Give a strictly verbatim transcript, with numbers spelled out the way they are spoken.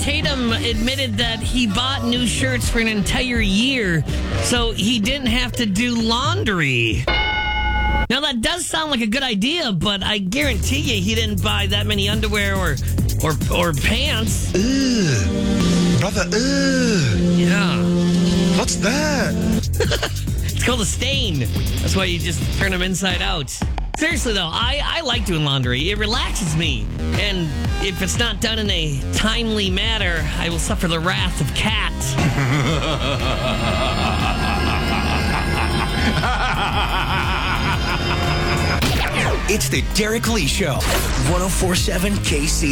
Tatum admitted that he bought new shirts for an entire year, so he didn't have to do laundry. Now, that does sound like a good idea, but I guarantee you he didn't buy that many underwear or or, or pants. Ugh. Brother, ugh. Yeah. What's that? It's called a stain. That's why you just turn them inside out. Seriously, though, I, I like doing laundry. It relaxes me. And if it's not done in a timely manner, I will suffer the wrath of Cat. It's the Derek Lee Show. one oh four point seven K C.